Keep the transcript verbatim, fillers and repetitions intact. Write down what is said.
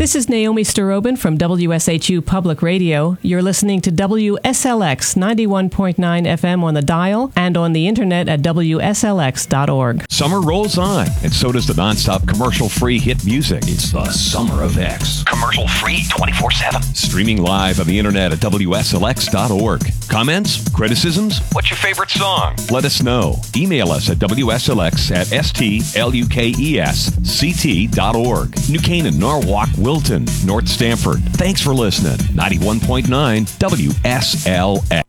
This is Naomi Starobin from W S H U Public Radio. You're listening to W S L X ninety-one point nine F M on the dial and on the internet at W S L X dot org. Summer rolls on, and so does the nonstop commercial-free hit music. It's the Summer of X. Commercial-free twenty-four seven. Streaming live on the internet at W S L X dot org. Comments? Criticisms? What's your favorite song? Let us know. Email us at W S L X at S T L U K E S C T dot org. New Canaan, Norwalk, Wilton, North Stamford. Thanks for listening. ninety-one point nine W S L X.